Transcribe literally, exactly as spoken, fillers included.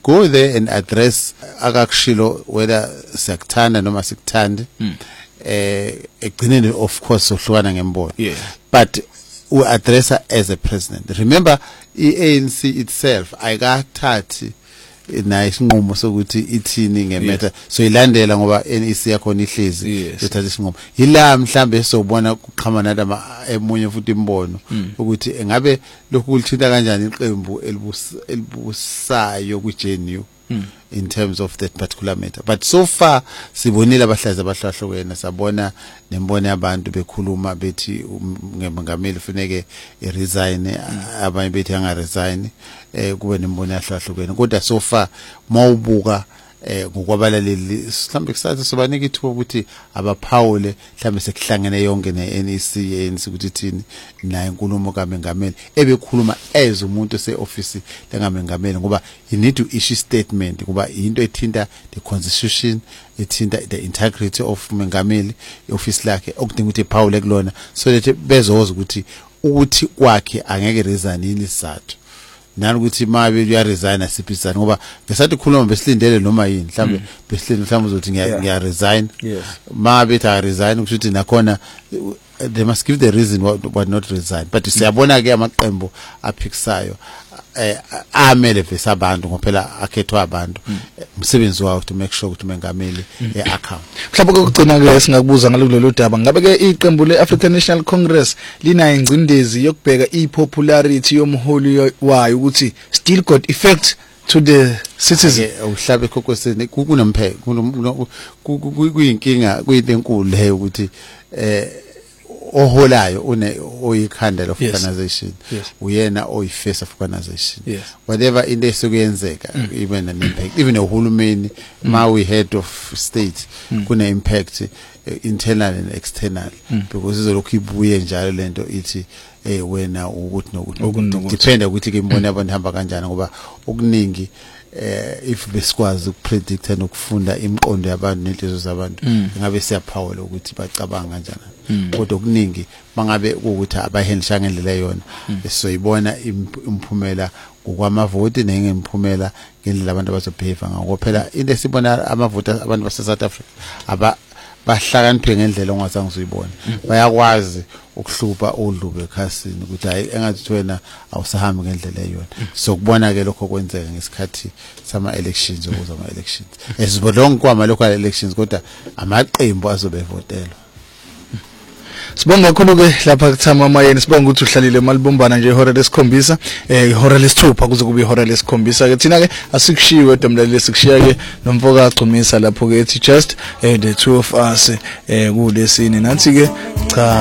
go there and address akakushilo whether siyakuthanda noma sikuthandi eh egcineni of course sohlukana ngembono but we address her as a president. Remember i-A N C itself ayikathathi na isinqumo sokuthi ithini ngemeta so ilandela ngoba N E C yakho nihlezi uthatha isinqumo yila mhlambe sobona kuqhama nada emunye futhi imbono ukuthi engabe lokhu kulithinta kanjani iqembu elibusayo ku J N U in terms of that particular matter. But so far sibonile abahlazi abahlahlukene sabona nembono yabantu bekhuluma bethi ngemongameli kufanele resign abanye bethi anga resign eh kube nembono yahlahlukene kodwa so far mawubuka eh ngokwabalaleli mhlambe kusathi sobanika ithuba ukuthi abaphawule mhlambe sekuhlangene yonke ne-N E C yenza ukuthi thini naye inkulumo kaMengameli ebekhuluma as umuntu ose-office lengaMengameli ngoba you need to issue statement kuba into ethinta the constitution ethinta the integrity of Mengameli i-office lakhe okudinga ukuthi ephawule kulona so that bezoza ukuthi ukuthi kwakhe angeke resign yini isizathu nani ukuthi mabe uya resign asiphisana ngoba ngesathi khuluma besilindele noma yini mhlambe besilindele mhlambe uzothi ngiya resign mabe ta resign ukuthi nakhona they must give the reason why, why not resign but siyabona ke amaqembu aphikisayo eh amele vese abantu ngophela akhethwa abantu umsebenzi wawo to make sure ukuthi Mengameli eaccount mhlawumbe ukugcina ke singakubuza ngalolu daba ngabe ke iqembu le-African National Congress lina ingcindezi yokubheka i-popularity yomholi wayo ukuthi still got effect to the citizen uhlabe kokoseni kunompheko kuyinkinga kuyinto enkulu leyo ukuthi eh oholayo une oyikhanda of organization uyena oyiface of organization whatever into esokuyenzeka even an impact even uhulumeni ma we head of state kuna impact internal and external because izolokhu ibuye njalo lento ithi eh wena ukuthi nokuthi depend ukuthi ke imbone abantu hamba kanjani ngoba okuningi eh if besikwazi ukupredict nokufunda imiqondo yabantu nenhliziyo zabantu ngabe siyaphawula ukuthi bacabanga kanjani kodwa okuningi mangabe ukuthi abahendisha ngendlela yona soyibona imphumela ngokwamavoti nengemphumela ngendlela abantu abazobehave ngakho phela into esibona amavoti abantu base South Africa aba bahlakaniphe ngendlela ongazange uzuyibona bayakwazi ukuhlupa odlube ekhasini ukuthi hayi engathi wena awusahambi ngendlela eyona so kubona ke lokho kwenzeka ngesikhathi sama elections okuza ama elections esibodonke kwama local elections kodwa amaqembu azobevotelwa. Sibonga kakhulu ke lapha kuthama amayeni sibonga ukuthi uhlalile malibumbana nje ihora lesikhombisa eh ihora lesithupha kuze kube ihora lesikhombisa ke thina ke asikushiwe domlaleli sikushiya ke nomfoka agcumisa lapho ke ethi just eh the two of us eh kulesini nathi ke cha